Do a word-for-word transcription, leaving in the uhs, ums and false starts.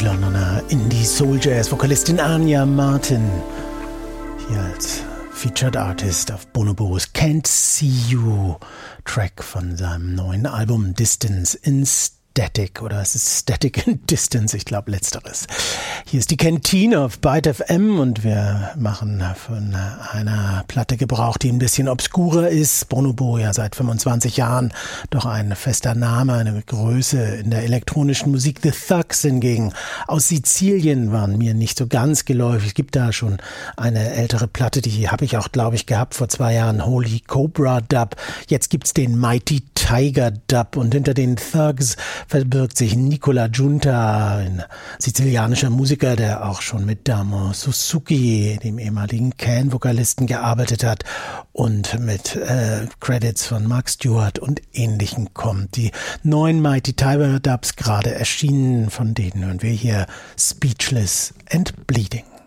Londoner Indie-Soul-Jazz-Vokalistin Anya Martin. Hier als Featured Artist auf Bonobos Can't See You, Track von seinem neuen Album Distance in Static, oder es ist Static in Distance, ich glaube letzteres. Hier ist die Kantine auf Byte F M und wir machen von einer Platte Gebrauch, die ein bisschen obskurer ist. Bonobo ja seit fünfundzwanzig Jahren doch ein fester Name, eine Größe in der elektronischen Musik. The Thugs hingegen aus Sizilien waren mir nicht so ganz geläufig. Es gibt da schon eine ältere Platte, die habe ich auch, glaube ich, gehabt vor zwei Jahren, Holy Cobra Dub. Jetzt gibt's den Mighty Tiger Dub und hinter den Thugs verbirgt sich Nicola Giunta, ein sizilianischer Musiker, der auch schon mit Damo Suzuki, dem ehemaligen Can-Vokalisten, gearbeitet hat und mit äh, Credits von Mark Stewart und Ähnlichem kommt. Die neuen Mighty Tiger Dubs gerade erschienen, von denen hören wir hier Speechless and Bleeding.